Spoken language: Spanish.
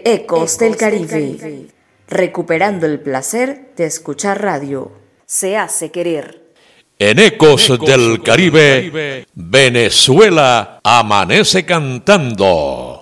Ecos del Caribe, recuperando el placer de escuchar radio. Se hace querer. En Ecos del Caribe, Venezuela amanece cantando.